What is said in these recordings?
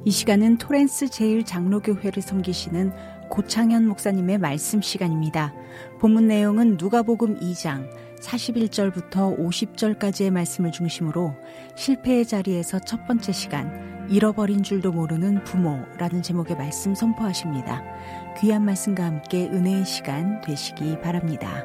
이 시간은 토렌스 제1장로교회를 섬기시는 고창현 목사님의 말씀 시간입니다. 본문 내용은 누가복음 2장 41절부터 50절까지의 말씀을 중심으로 실패의 자리에서 첫 번째 시간, 잃어버린 줄도 모르는 부모라는 제목의 말씀 선포하십니다. 귀한 말씀과 함께 은혜의 시간 되시기 바랍니다.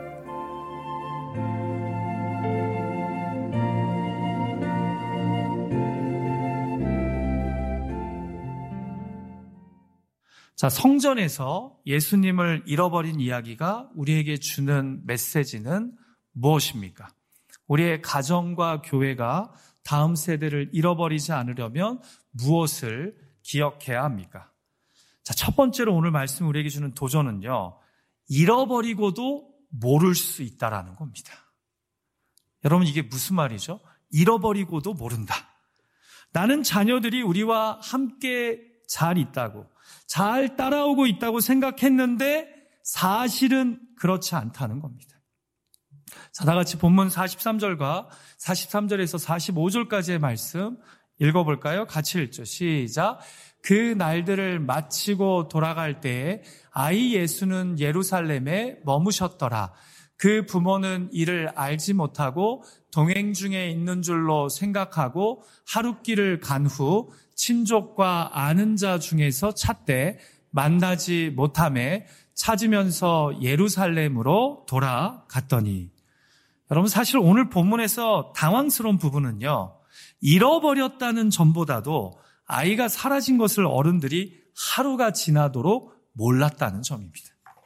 자, 성전에서 예수님을 잃어버린 이야기가 우리에게 주는 메시지는 무엇입니까? 우리의 가정과 교회가 다음 세대를 잃어버리지 않으려면 무엇을 기억해야 합니까? 자, 첫 번째로 오늘 말씀 우리에게 주는 도전은요, 잃어버리고도 모를 수 있다라는 겁니다. 여러분, 이게 무슨 말이죠? 잃어버리고도 모른다. 나는 자녀들이 우리와 함께 잘 있다고, 잘 따라오고 있다고 생각했는데 사실은 그렇지 않다는 겁니다. 자, 다 같이 본문 43절과 43절에서 45절까지의 말씀 읽어볼까요? 같이 읽죠. 시작. 그 날들을 마치고 돌아갈 때에 아이 예수는 예루살렘에 머무셨더라. 그 부모는 이를 알지 못하고 동행 중에 있는 줄로 생각하고 하룻길을 간 후 친족과 아는 자 중에서 찾되 만나지 못하매 찾으면서 예루살렘으로 돌아갔더니. 여러분, 사실 오늘 본문에서 당황스러운 부분은요, 잃어버렸다는 점보다도 아이가 사라진 것을 어른들이 하루가 지나도록 몰랐다는 점입니다.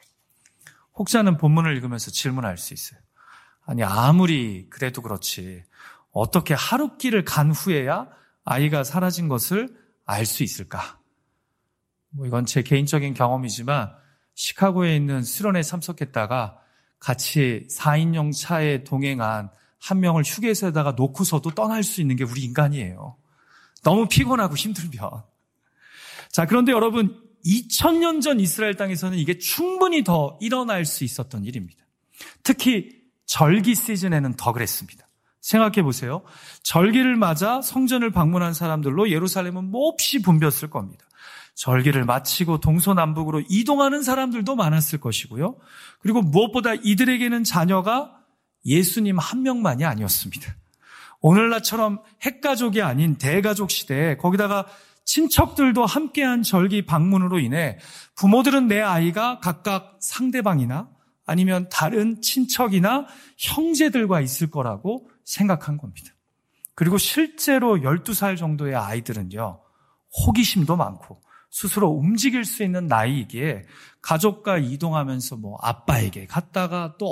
혹자는 본문을 읽으면서 질문할 수 있어요. 아니, 아무리 그래도 그렇지 어떻게 하룻길을 간 후에야 아이가 사라진 것을 알 수 있을까? 이건 제 개인적인 경험이지만 시카고에 있는 수련회에 참석했다가 같이 4인용 차에 동행한 한 명을 휴게소에다가 놓고서도 떠날 수 있는 게 우리 인간이에요. 너무 피곤하고 힘들면. 자, 그런데 여러분, 2000년 전 이스라엘 땅에서는 이게 충분히 더 일어날 수 있었던 일입니다. 특히 절기 시즌에는 더 그랬습니다. 생각해 보세요. 절기를 맞아 성전을 방문한 사람들로 예루살렘은 몹시 붐볐을 겁니다. 절기를 마치고 동서남북으로 이동하는 사람들도 많았을 것이고요. 그리고 무엇보다 이들에게는 자녀가 예수님 한 명만이 아니었습니다. 오늘날처럼 핵가족이 아닌 대가족 시대에 거기다가 친척들도 함께한 절기 방문으로 인해 부모들은 내 아이가 각각 상대방이나 아니면 다른 친척이나 형제들과 있을 거라고 생각한 겁니다. 그리고 실제로 12살 정도의 아이들은요, 호기심도 많고 스스로 움직일 수 있는 나이이기에 가족과 이동하면서 아빠에게 갔다가 또